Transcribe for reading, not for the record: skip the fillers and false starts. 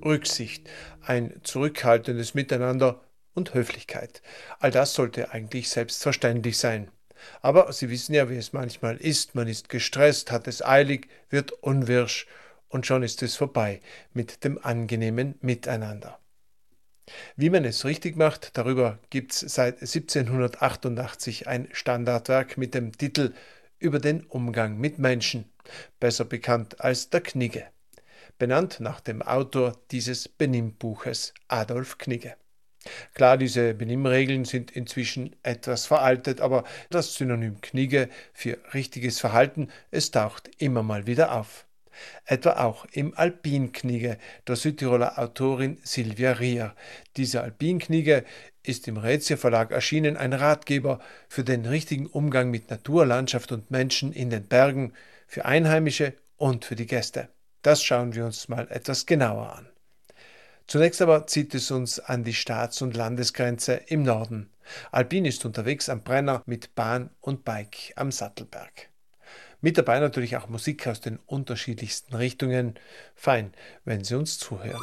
Rücksicht, ein zurückhaltendes Miteinander und Höflichkeit. All das sollte eigentlich selbstverständlich sein. Aber Sie wissen ja, wie es manchmal ist. Man ist gestresst, hat es eilig, wird unwirsch und schon ist es vorbei mit dem angenehmen Miteinander. Wie man es richtig macht, darüber gibt es seit 1788 ein Standardwerk mit dem Titel Über den Umgang mit Menschen, besser bekannt als der Knigge, benannt nach dem Autor dieses Benimmbuches, Adolf Knigge. Klar, diese Benimmregeln sind inzwischen etwas veraltet, aber das Synonym Knigge für richtiges Verhalten, es taucht immer mal wieder auf. Etwa auch im Alpinknigge der Südtiroler Autorin Silvia Rier. Diese Alpinknigge ist im Rätio Verlag erschienen, ein Ratgeber für den richtigen Umgang mit Natur, Landschaft und Menschen in den Bergen, für Einheimische und für die Gäste. Das schauen wir uns mal etwas genauer an. Zunächst aber zieht es uns an die Staats- und Landesgrenze im Norden. Alpin ist unterwegs am Brenner mit Bahn und Bike am Sattelberg. Mit dabei natürlich auch Musik aus den unterschiedlichsten Richtungen. Fein, wenn Sie uns zuhören.